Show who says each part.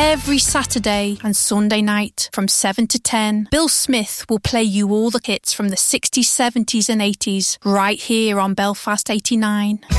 Speaker 1: Every Saturday and Sunday night from 7 to 10, Bill Smith will play you all the hits from the 60s, 70s and 80s right here on Belfast 89.